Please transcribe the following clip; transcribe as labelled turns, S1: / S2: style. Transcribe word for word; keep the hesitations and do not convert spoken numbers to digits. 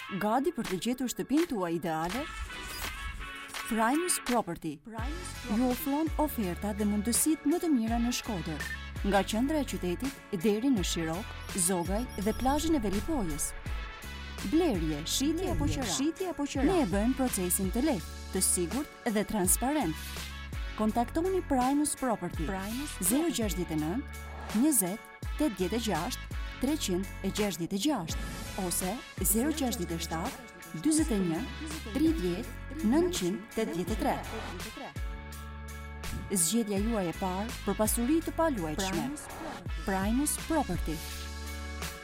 S1: Gati për të gjetur shtëpinë tuaj ideale? Primus Property ju ofron oferta dhe mundësitë më të mira në Shkodër, nga qendra e qytetit deri në Shirok, Zogaj dhe plazhin e Velipojës. Blerje, shitje apo qira, shitje apo qira. Ne e bëjmë procesin të lehtë, të sigurt dhe transparent. Kontaktoni Primus Property zero gjasht nëntë, njëzet, tetëdhjetë e gjashtë, treqind e gjashtëdhjetë e gjashtë ose zero gjasht shtat, dyzet e një, tridhjetë, nëntëqind tetëdhjetë e tre. Zgjedhja juaj e parë për pasuri të paluajtshme. Primus Property.